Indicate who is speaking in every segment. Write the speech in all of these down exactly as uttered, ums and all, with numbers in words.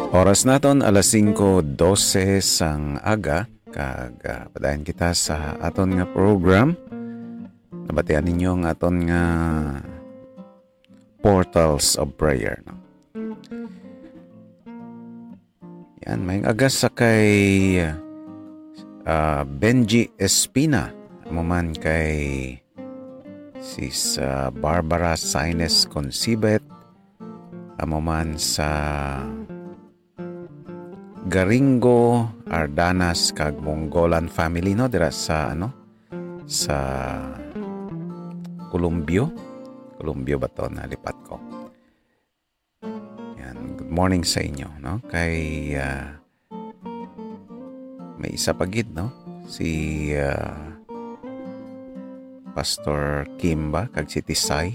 Speaker 1: Oras naton alas singko dose sang aga kag uh, padayon kita sa aton nga program. Nabatian ninyo ang aton nga Portals of Prayer. No? Yan, may aga sa kay uh, Benji Espina. Amo man kay sis uh, Barbara Saines Concibet. Amo man sa Garingo Ardanas kag Mongolan family no dira sa ano sa Columbio Columbio ba to nalipat ko. Yan, good morning sa inyo no kay uh, may isa pagid no si uh, Pastor Kimba kag si Tisay.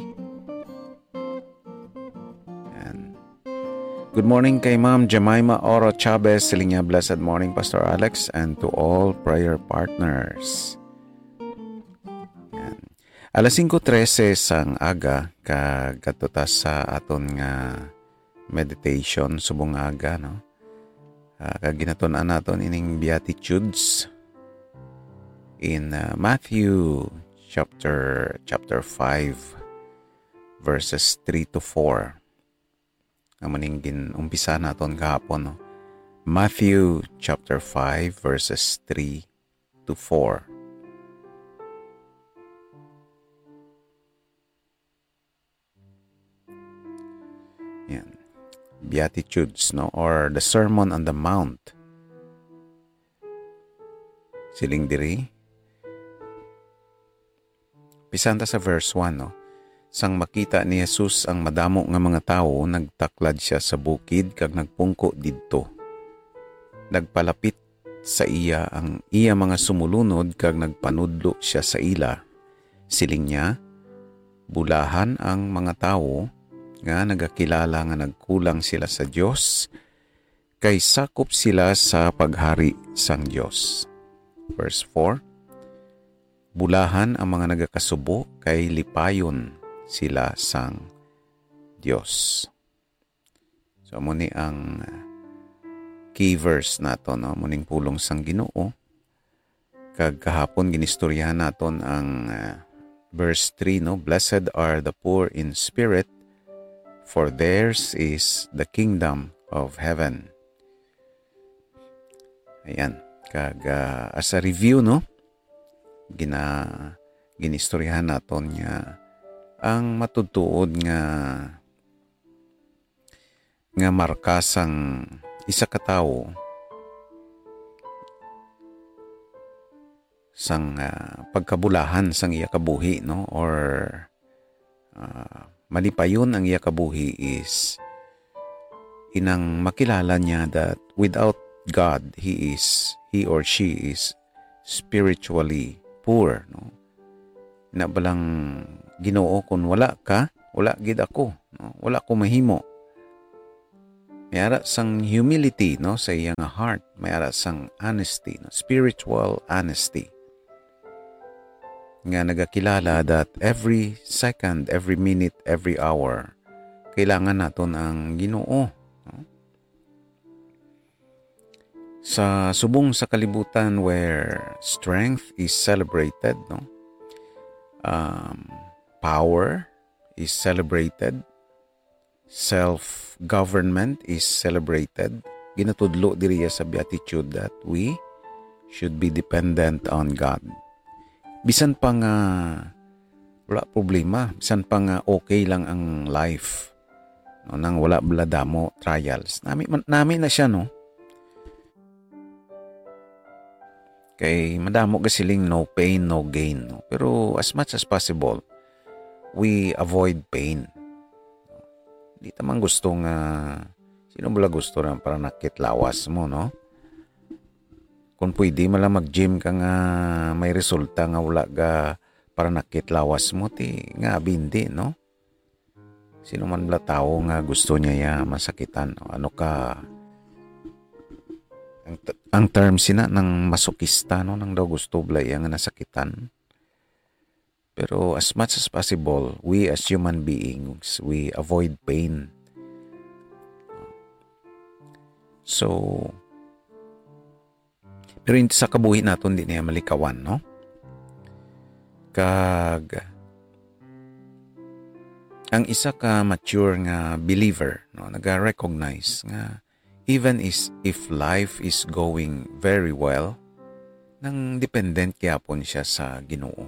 Speaker 1: Good morning kay Ma'am Jemima Oro Chavez, Silinya. Blessed morning, Pastor Alex, and to all prayer partners. Yan. Alas singko trese sang aga, kagatutas sa aton nga meditation subong aga, no? Uh, kaginaton-an naton ining Beatitudes in uh, Matthew chapter chapter five, verses three to four. Amaning ginumpisa naton kahapon no. Matthew chapter five verses three to four. Yan. Beatitudes no or the Sermon on the Mount. Siling diri. Pisanta sa verse one no. Sang makita ni Jesus ang madamo nga mga tawo, nagtaklad siya sa bukid kag nagpungko didto. Nagpalapit sa iya ang iya mga sumulunod kag nagpanudlo siya sa ila. Siling niya, bulahan ang mga tawo nga nagakilala nga nagkulang sila sa Dios kay sakop sila sa paghari sang Dios. Verse four. Bulahan ang mga nagakasubo kay lipayon sila sang Diyos. So, muni ang key verse nato, no? Muning pulong sang Ginoo. Kag kahapon ginistoryahan naton ang uh, verse three, no? Blessed are the poor in spirit, for theirs is the kingdom of heaven. Ayan. Kag uh, as a review, no? Gina, ginistoryahan naton nga ang matutuod nga nga markasang isa ka tawo sang uh, pagkabulahan sang iya kabuhi no or uh, malipayon ang iya kabuhi is inang makilala niya that without God he is he or she is spiritually poor no na balang Ginoo kung wala ka, wala gid ako, no? Wala ko mahimo. Mayara sang humility no sa iyang heart, mayara sang honesty, no? Spiritual honesty. Nga nagakilala that every second, every minute, every hour kailangan naton ang Ginoo, no? Sa subong sa kalibutan where strength is celebrated, no? Um Power is celebrated. Self-government is celebrated. Ginatudlo diriya sa beatitude that we should be dependent on God. Bisan pa nga wala problema, bisan pa nga okay lang ang life. No, nang wala bladamo trials. Nami nami na siya no. Kay madamo gasiling no pain no gain no. Pero as much as possible we avoid pain. Di tamang gusto nga, sino bala gusto na para nakit lawas mo, no? Kung pwede mo lang mag-gym ka nga may resulta nga wala ka para nakit lawas mo, ti nga bindi, no? Sino man bala tao nga gusto niya ya masakitan, no? Ano ka, ang, ang term sina ng masokista, no? Nang daw gusto bala yang nasakitan. Pero as much as possible, we as human beings, we avoid pain. So, pero sa kabuhi naton di niya malikawan, no? Kag, ang isa ka mature nga believer, no, naga-recognize nga even is if life is going very well, nang dependent gyapon siya sa Ginoo.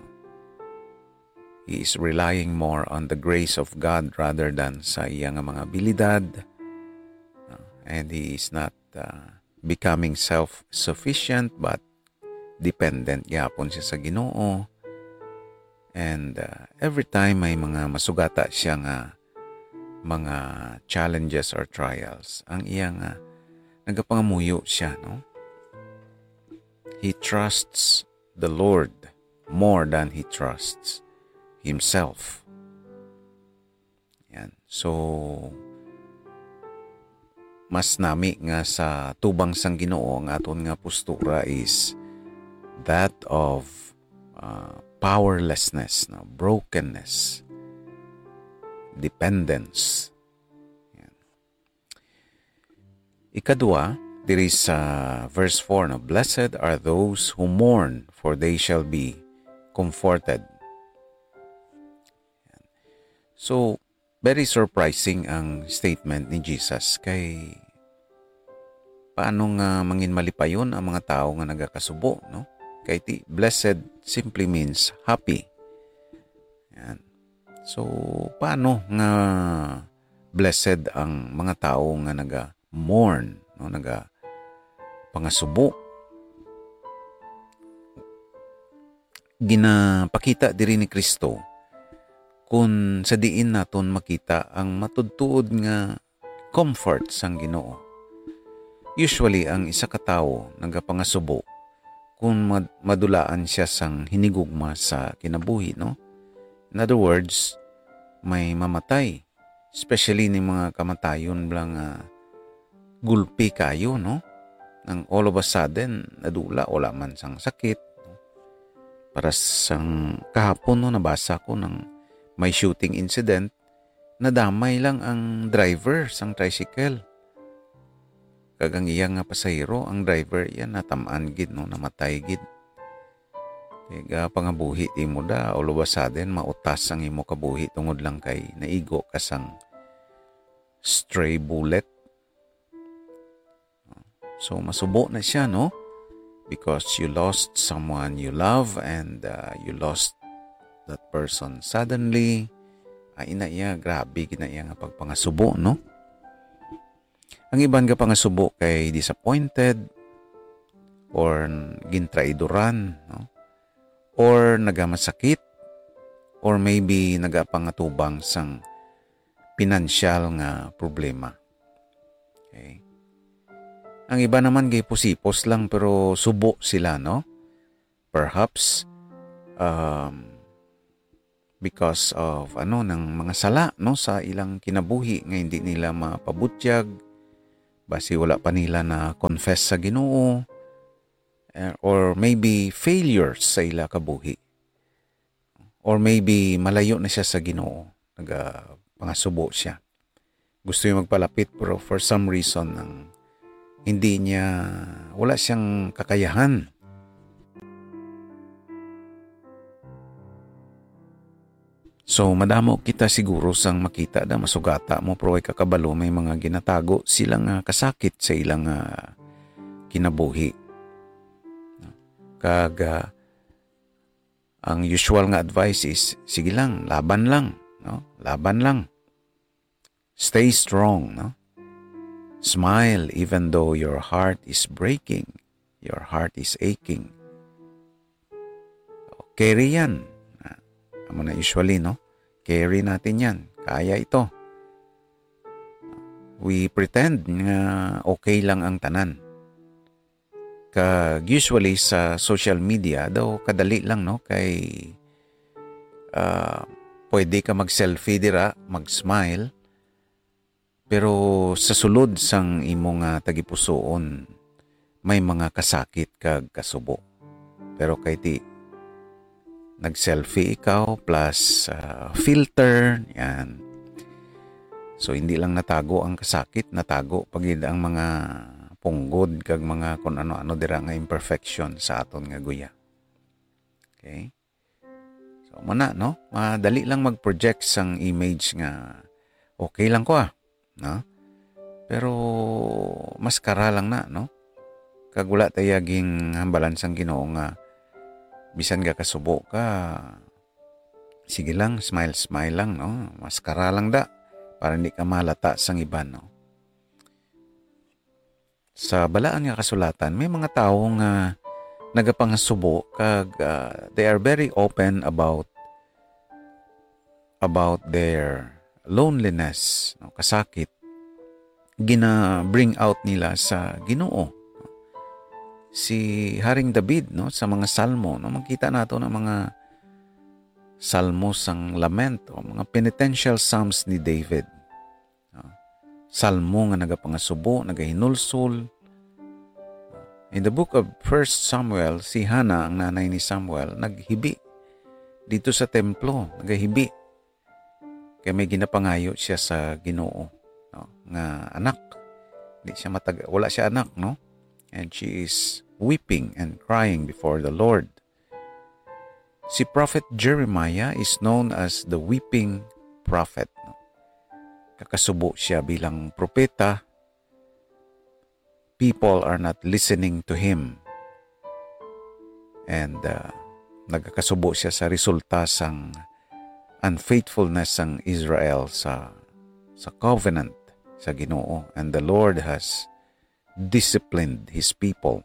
Speaker 1: He is relying more on the grace of God rather than sa iyang mga abilidad. And he is not uh, becoming self-sufficient but dependent gyapon siya sa Ginoo. And uh, every time may mga masugata siya nga mga challenges or trials, ang iyang uh, nagapangamuyo siya, no? He trusts the Lord more than he trusts himself. Yan. So, mas nami nga sa tubang sang Ginoo ang aton nga postura is that of uh, powerlessness, no? Brokenness, dependence. Yan. Ikadua, there is uh, verse four, no? Blessed are those who mourn, for they shall be comforted. Yan. So, very surprising ang statement ni Jesus kay paano nga mangin malipayon ang mga tao nga nagakasubo, no? Kay ti, blessed simply means happy. Yan. So, paano nga blessed ang mga tao nga naga-mourn, no? Naga-pangasubo. Ginapakita diri ni Kristo kung sa diin naton makita ang matudtuod nga comfort sang Ginoo. Usually, ang isa ka tawo nagapangasubo kung madulaan siya sang hinigugma sa kinabuhi, no? In other words, may mamatay. Especially ni mga kamatayon lang uh, gulpi kayo, no? Nang all of a sudden, nadula, wala man sang sakit. No? Para sang kahapon, no, nabasa ko ng may shooting incident, nadamay lang ang driver sang tricycle. Kagang iyang nga pasahero, ang driver yan natamaan gid, no, namatay gid. Kaya pangabuhi ti mo da, all of a sudden mautas ang imo kabuhi tungod lang kay naigo kasang stray bullet. So masubo na siya, no? Because you lost someone you love and uh, you lost that person suddenly. Ay na iya, grabe gina iya nga pagpangasubo, no? Ang iban ka pangasubo kay disappointed or gintraidoran, no? Or nagamasakit or maybe nagapangatubang sang pinansyal nga problema. Okay? Ang iba naman kay pusipos lang pero subo sila, no? Perhaps um, because of ano ng mga sala, no, sa ilang kinabuhi nga hindi nila mapabutyag. Basi wala pa nila na confess sa Ginoo, or maybe failures sa ila kabuhi, or maybe malayo na siya sa Ginoo, naga pangasubo siya, gusto niya magpalapit pero for some reason ang hindi niya, wala siyang kakayahan. So, madamo kita siguro sang makita da masugata mo pero ay kakabalo may mga ginatago silang uh, kasakit sa ilang uh, kinabuhi. Kag uh, ang usual nga advice is sige lang, laban lang, no? Laban lang. Stay strong, no? Smile even though your heart is breaking, your heart is aching. Carry yan. Amo na usually, no? Carry natin yan. Kaya ito. We pretend na okay lang ang tanan. Kag usually sa social media, daw kadali lang, no? Kay uh, pwede ka mag-selfie dira, mag-smile. Pero sa sulod sang imong uh, tagipusoon, may mga kasakit kag kasubo. Pero kay ti nag-selfie ikaw plus uh, filter, yan. So hindi lang natago ang kasakit, natago pagid ang mga punggod kag mga kung ano-ano dira nga imperfection sa aton nga guya. Okay? So mana no, madali lang mag-project sang image nga okay lang ko ah, no? Pero mas kara lang na, no? Kag wala tayaging hambalan sang Ginoo nga bisan ka kasubo ka, sige lang, smile-smile lang, no? Maskara lang da, para hindi ka malata sang iba, no? Sa balaan nga kasulatan, may mga tao nga nagapangasubo, kag uh, they are very open about about their loneliness, no? Kasakit, gina-bring out nila sa Ginoo. Si Haring David, no, sa mga salmo, no, makita nato ng mga salmo sang lament o mga penitential psalms ni David. No? Salmo nga nagapangasubo, nagahinulsol. In the book of First Samuel, si Hannah, ang nanay ni Samuel, naghibi dito sa templo, nagahibi. Kaya may ginapangayo siya sa Ginoo, no, nga anak. Hindi siya matag- wala siya anak, no? And she is weeping and crying before the Lord. Si Prophet Jeremiah is known as the weeping prophet. Kakasubo siya bilang propeta. People are not listening to him. And uh, nagkakasubo siya sa resulta sang unfaithfulness ng Israel sa sa covenant sa Ginoo. And the Lord has disciplined His people.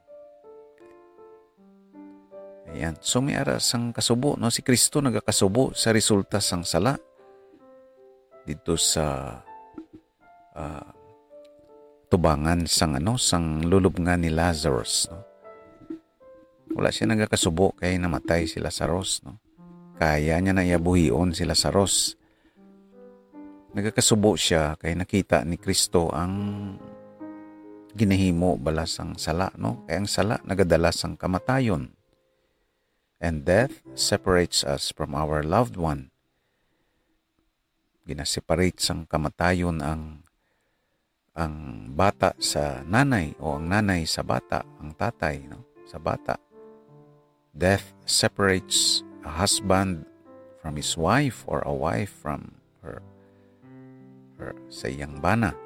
Speaker 1: Ayan. So may ara sang kasubo, no? Si Kristo nagakasubo sa resulta sang sala dito sa uh, tubangan sang ano, sang lulubngan ni Lazarus, no? Wala siya nagakasubo kay namatay si Lazarus, no? Kaya niya na iabuhion si Lazarus. Nagakasubo siya kay nakita ni Kristo ang ginahimo balas ang sala, no? Kaya ang sala nagadala sang kamatayon. And death separates us from our loved one. Ginaseparate sang kamatayon ang ang bata sa nanay o ang nanay sa bata, ang tatay, no, sa bata. Death separates a husband from his wife or a wife from her her sa iyang bana.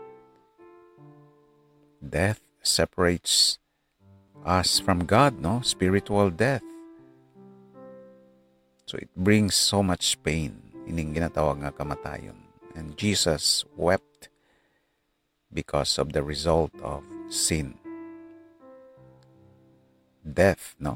Speaker 1: Death separates us from God, no? Spiritual death. So it brings so much pain, ining ginatawag nga kamatayon. And Jesus wept because of the result of sin. Death, no?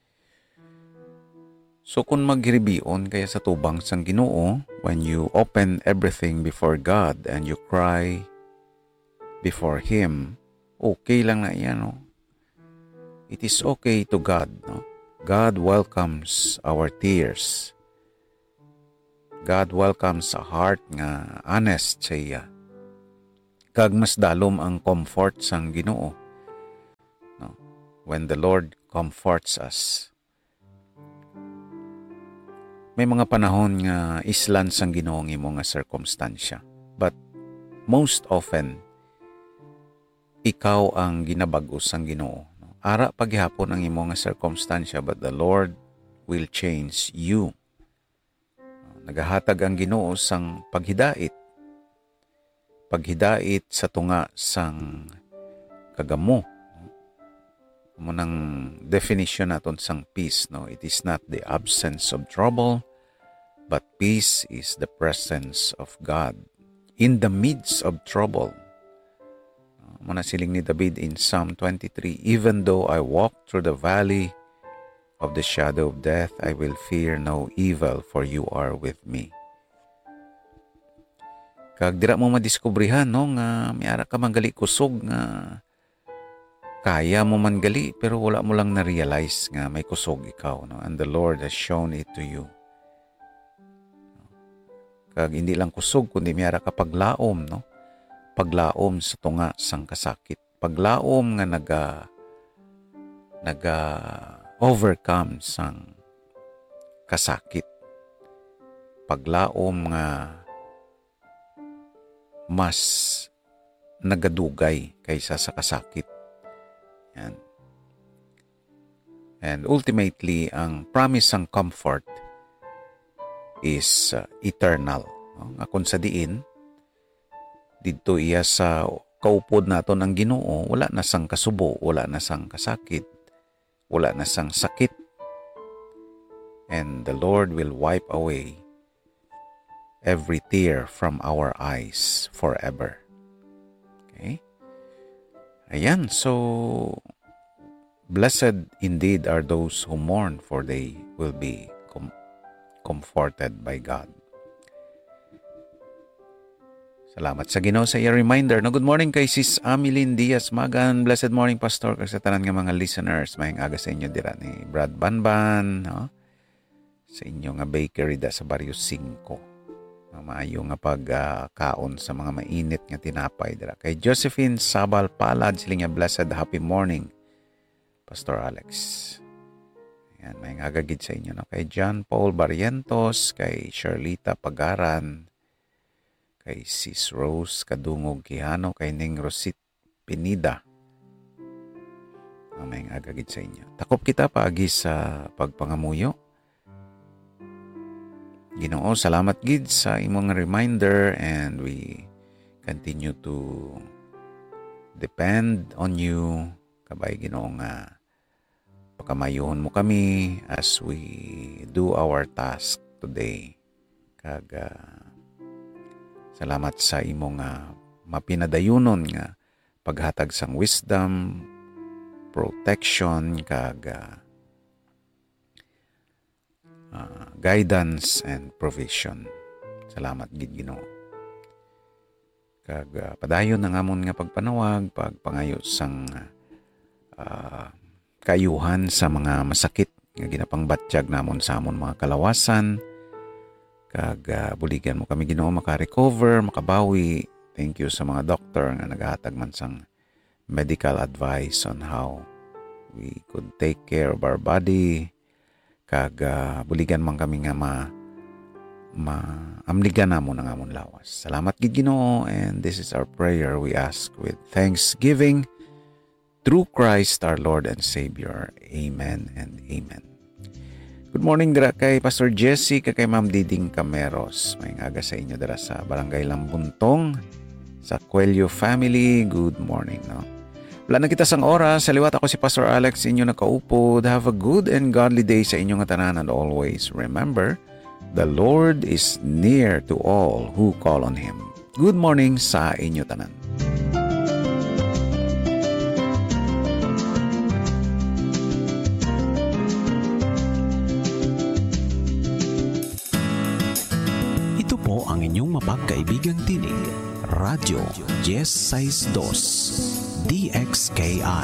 Speaker 1: So kung maghiribion kaya sa tubang sang Ginoo, when you open everything before God and you cry before Him, okay lang na yan, no? It is okay to God, no? God welcomes our tears. God welcomes a heart nga honest sa iya. Kag mas dalom ang comfort sang Ginoo, no? When the Lord comforts us. May mga panahon nga islan sang Ginoo ang imo nga circumstansya. But most often, ikaw ang ginabag-o sang Ginoo. Ara paghihapon ang imo nga circumstansya, but the Lord will change you. Nagahatag ang Ginoo sang paghidait. Paghidait sa tunga sang kagamo. Munang definition naton sang peace, no? It is not the absence of trouble, but peace is the presence of God in the midst of trouble. Muna siling ni David in Psalm twenty-three, even though I walk through the valley of the shadow of death, I will fear no evil, for you are with me. Kag dira mo madiskubrihan, no, nga may ara ka manggali kusog nga kaya mo man gali, pero wala mo lang na-realize nga may kusog ikaw, no? And the Lord has shown it to you. Kag hindi lang kusog, kundi may ara ka paglaom, no? Paglaom sa tunga sang kasakit. Paglaom nga naga naga overcome sang kasakit. Paglaom nga mas nagadugay kaysa sa kasakit. Yan. And ultimately, ang promise ng comfort is uh, eternal. No? Akon sa diin, dito iya sa kaupod nato ng Ginoo, wala na sang kasubo, wala na sang kasakit, wala na sang sakit. And the Lord will wipe away every tear from our eyes forever. Okay? Ayan, so blessed indeed are those who mourn, for they will be com- comforted by God. Salamat sa Ginoo sa iya reminder. No, good morning kay Sis Amilyn Diaz Magan. Blessed morning, Pastor, kay sa tanan nga mga listeners. Mayang aga sa inyo dira ni Brad Banban, no? Sa inyo nga bakery da sa Barrio Cinco. Maayo nga pagkaon uh, sa mga mainit nga tinapay dira. Kay Josephine Sabal Palad, sila nga blessed happy morning, Pastor Alex. Ayan, mayang aga gid sa inyo, no? Kay John Paul Barrientos, kay Sherlita Pagaran, kay Sis Rose Kadungog Quijano, kay Ning Rosit Pinida. May agagid sa inyo. Takop kita paagi sa pagpangamuyo. Ginoo, salamat gid sa imong reminder, and we continue to depend on you. Kabay Ginoo nga pagkamayohon mo kami as we do our task today. Kag uh, salamat sa imong uh, mapinadayunon nga paghatag sang wisdom, protection, kag uh, uh, guidance and provision. Salamat gid Ginoo. Kag uh, padayon ang amon nga pagpanawag, pagpangayo sang uh, kayuhan sa mga masakit nga ginapangbatsyag namon sa amon mga kalawasan. Kag uh, buligan mo kami Ginoo maka-recover, makabawi. Thank you sa mga doktor nga nagahatag man sang medical advice on how we could take care of our body. Kag uh, buligan man kami nga ma maamligan namon ang amon lawas. Salamat gid Ginoo, and this is our prayer we ask with thanksgiving through Christ our Lord and Savior. Amen and amen. Good morning dira kay Pastor Jesse, kay Ma'am Diding Cameros. May aga sa inyo dira sa Barangay Lambuntong, sa Coelho family. Good morning, no? Wala na kita sang oras. Sa liwat ako si Pastor Alex, inyo nakaupod. Have a good and godly day sa inyong tanan, and always remember, the Lord is near to all who call on Him. Good morning sa inyo tanan.
Speaker 2: Ang inyong mapagkaibigang tinig, Radyo Yes Size Dos, D X K I.